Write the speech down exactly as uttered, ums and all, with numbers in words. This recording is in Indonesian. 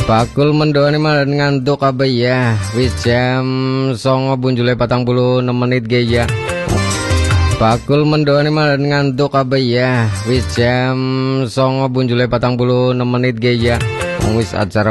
Bakul mendoani malah ngantuk apa ya. Wis jam songo bunjule patang puluh enam menit gaya. Bakul mendoani malah ngantuk apa ya. Wis jam songo bunjule patang puluh enam menit gaya. Wis acara